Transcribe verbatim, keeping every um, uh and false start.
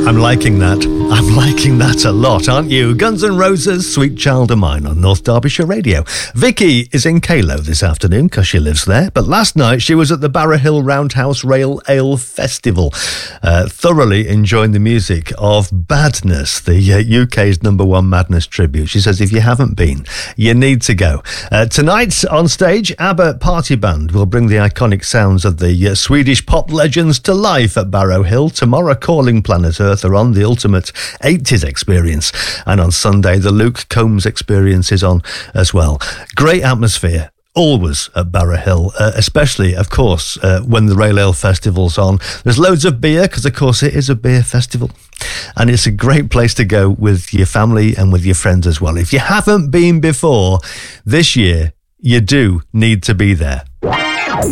I'm liking that. I'm liking that a lot, aren't you? Guns N' Roses, Sweet Child of Mine on North Derbyshire Radio. Vicky is in Calo this afternoon because she lives there, but last night she was at the Barrow Hill Roundhouse Rail Ale Festival, uh, thoroughly enjoying the music of Badness, the uh, U K's number one Madness tribute. She says if you haven't been, you need to go. Uh, tonight on stage, ABBA Party Band will bring the iconic sounds of the uh, Swedish pop legends to life at Barrow Hill. Tomorrow, Calling Planet Earth are on, the ultimate eighties experience. And on Sunday, the Luke Combs experience is on as well. Great atmosphere. Always at Barrow Hill, uh, especially, of course, uh, when the Rail Ale Festival's on. There's loads of beer, because, of course, it is a beer festival. And it's a great place to go with your family and with your friends as well. If you haven't been before, this year, you do need to be there.